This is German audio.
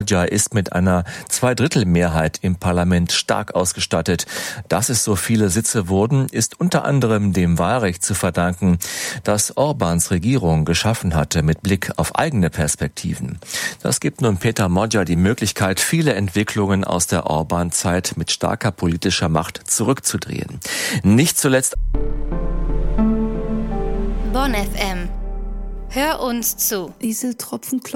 ist mit einer Zweidrittelmehrheit im Parlament stark ausgestattet. Dass es so viele Sitze wurden, ist unter anderem dem Wahlrecht zu verdanken, das Orbáns Regierung geschaffen hatte mit Blick auf eigene Perspektiven. Das gibt nun Péter Magyar die Möglichkeit, viele Entwicklungen aus der Orbán-Zeit mit starker politischer Macht zurückzudrehen. Nicht zuletzt Bonn FM. Hör uns zu. Diese Tropfen